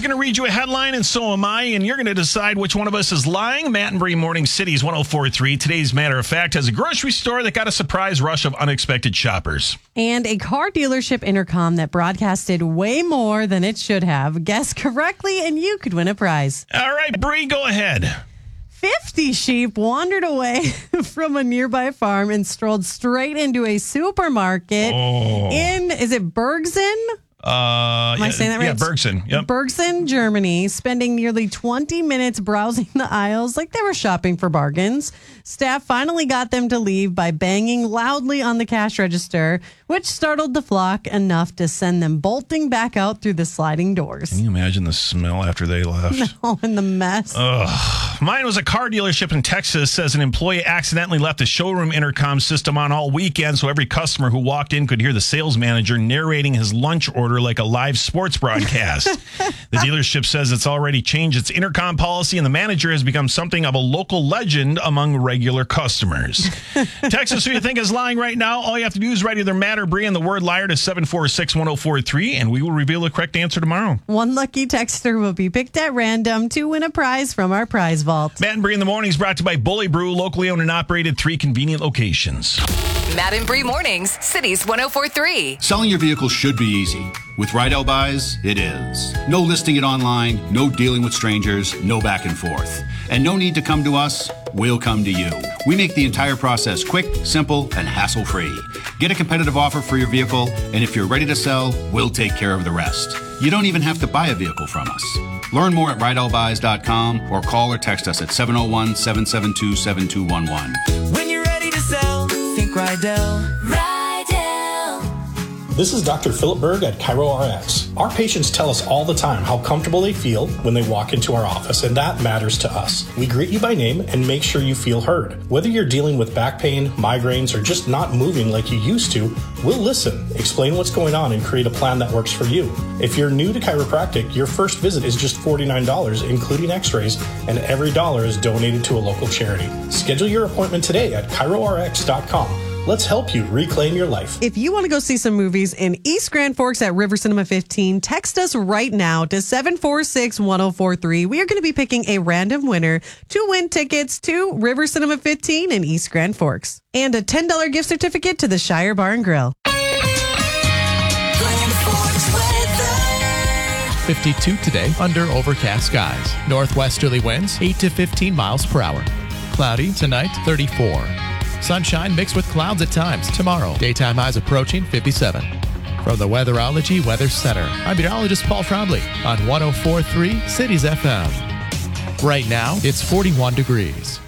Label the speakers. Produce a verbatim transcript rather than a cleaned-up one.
Speaker 1: going to read you a headline, and so am I, and you're going to decide which one of us is lying. Matt and Bree, Morning Cities one oh four point three. Today's matter of fact has a grocery store that got a surprise rush of unexpected shoppers.
Speaker 2: And a car dealership intercom that broadcasted way more than it should have. Guess correctly, and you could win a prize.
Speaker 1: All right, Bree, go ahead.
Speaker 2: fifty sheep wandered away from a nearby farm and strolled straight into a supermarket
Speaker 1: Oh.
Speaker 2: in, is it Bergsen?
Speaker 1: Uh,
Speaker 2: Am I
Speaker 1: yeah,
Speaker 2: saying that right?
Speaker 1: Yeah, Bergson. Yep.
Speaker 2: Bergsen, Germany, spending nearly twenty minutes browsing the aisles like they were shopping for bargains. Staff finally got them to leave by banging loudly on the cash register, which startled the flock enough to send them bolting back out through the sliding doors.
Speaker 1: Can you imagine the smell after they left?
Speaker 2: Oh, and the mess.
Speaker 1: Ugh. Mine was a car dealership in Texas. Says an employee accidentally left the showroom intercom system on all weekend, so every customer who walked in could hear the sales manager narrating his lunch order like a live sports broadcast. The dealership says it's already changed its intercom policy, and the manager has become something of a local legend among regular customers. Texas, who you think is lying right now? All you have to do is write either Matt or Bree and the word liar to seven four six, one oh four three, and we will reveal the correct answer tomorrow.
Speaker 2: One lucky texter will be picked at random to win a prize from our prize vault.
Speaker 1: Matt and Bree in the Mornings brought to you by Bully Brew, locally owned and operated, three convenient locations.
Speaker 3: Matt and Bree Mornings, Cities one oh four point three.
Speaker 4: Selling your vehicle should be easy. With Rydell Buys, it is. No listing it online, no dealing with strangers, no back and forth. And no need to come to us, we'll come to you. We make the entire process quick, simple, and hassle-free. Get a competitive offer for your vehicle, and if you're ready to sell, we'll take care of the rest. You don't even have to buy a vehicle from us. Learn more at rydell buys dot com or call or text us at seven oh one, seven seven two, seven two one one.
Speaker 5: When you're ready to sell, think Rydell. Rydell.
Speaker 6: This is Doctor Philip Berg at Cairo R X. Our patients tell us all the time how comfortable they feel when they walk into our office, and that matters to us. We greet you by name and make sure you feel heard. Whether you're dealing with back pain, migraines, or just not moving like you used to, we'll listen, explain what's going on, and create a plan that works for you. If you're new to chiropractic, your first visit is just forty-nine dollars, including x-rays, and every dollar is donated to a local charity. Schedule your appointment today at Cairo R X dot com. Let's help you reclaim your life.
Speaker 2: If you want to go see some movies in East Grand Forks at River Cinema fifteen, text us right now to seven four six, one oh four three. We are going to be picking a random winner to win tickets to River Cinema fifteen in East Grand Forks. And a ten dollars gift certificate to the Shire Bar and Grill.
Speaker 7: fifty-two today under overcast skies. Northwesterly winds eight to fifteen miles per hour. Cloudy tonight, thirty-four. Sunshine mixed with clouds at times. Tomorrow, daytime highs approaching fifty-seven. From the Weatherology Weather Center, I'm meteorologist Paul Trombley on one oh four point three Cities F M. Right now, it's forty-one degrees.